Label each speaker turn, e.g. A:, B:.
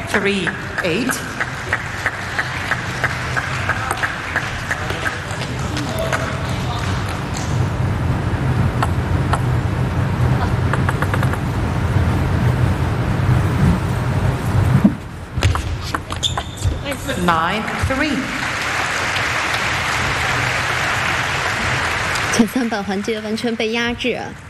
A: 3-8. Nine, 3.
B: 前3板环节完全被压制。